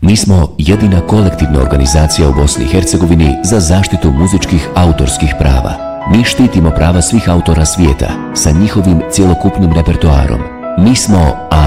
Mi smo jedina kolektivna organizacija u Bosni i Hercegovini za zaštitu muzičkih autorskih prava. Mi štitimo prava svih autora svijeta sa njihovim cjelokupnim repertoarom. Mi smo